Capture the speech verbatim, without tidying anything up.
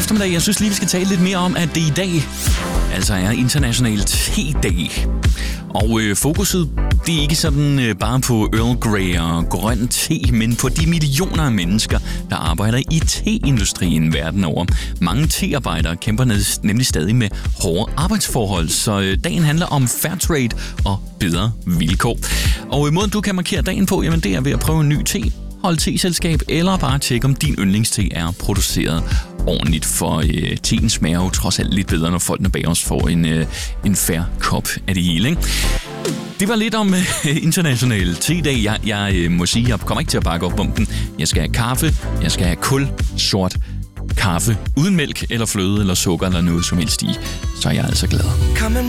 eftermiddag. Jeg synes lige, vi skal tale lidt mere om, at det i dag altså er international te-dag. Og øh, fokuset, det er ikke sådan øh, bare på Earl Grey og grøn te, men på de millioner af mennesker, der arbejder i teindustrien verden over. Mange tearbejdere kæmper nemlig stadig med hårde arbejdsforhold, så øh, dagen handler om fair trade og bedre vilkår. Og øh, måden du kan markere dagen på, jamen det er ved at prøve en ny te, holde teselskab, eller bare tjekke, om din yndlingste er produceret ordentligt, for øh, teen smager jo trods alt lidt bedre, når folkene bag os får en, øh, en fair kop af det hele, ikke? Det var lidt om øh, international te-dag. Jeg, jeg øh, må sige, jeg kommer ikke til at bakke op om den. Jeg skal have kaffe, jeg skal have kul, sort kaffe, uden mælk eller fløde eller sukker eller noget som helst i. Så er jeg altså glad.